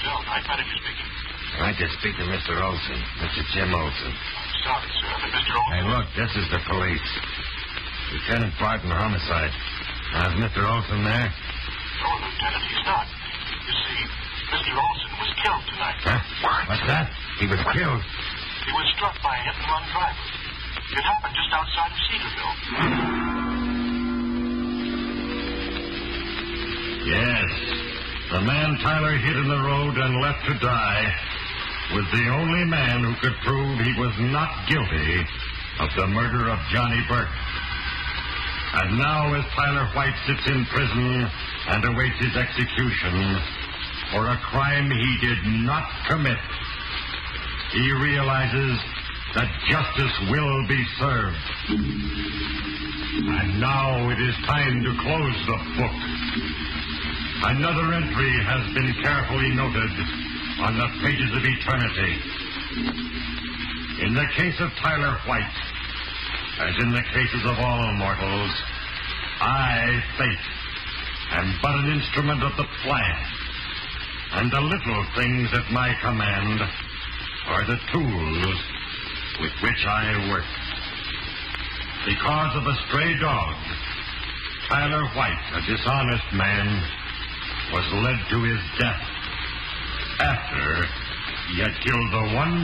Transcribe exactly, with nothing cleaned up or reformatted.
Bill, night manager speaking. I'd like to speak to Mister Olson, Mister Jim Olson. Sorry, sir, but Mister Olson... Hey, look, this is the police. Lieutenant Barton, homicide. Now, is Mister Olson there? No, Lieutenant, he's not. You see, Mister Olson was killed tonight. Huh? What's that? He was killed? He was struck by a hit-and-run driver. It happened just outside of Cedarville. Yes. The man Tyler hit in the road and left to die was the only man who could prove he was not guilty of the murder of Johnny Burke. And now, as Tyler White sits in prison and awaits his execution for a crime he did not commit, he realizes that justice will be served. And now it is time to close the book. Another entry has been carefully noted on the pages of eternity. In the case of Tyler White, as in the cases of all mortals, I, Fate, am but an instrument of the plan, and the little things at my command are the tools with which I work. Because of a stray dog, Tyler White, a dishonest man, was led to his death after he had killed the one